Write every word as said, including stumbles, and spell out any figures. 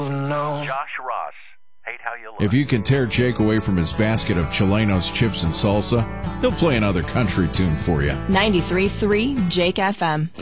Josh Ross. Hate how you look. If you can tear Jake away from his basket of Chilenos, chips, and salsa, he'll play another country tune for you. ninety-three point three Jake F M.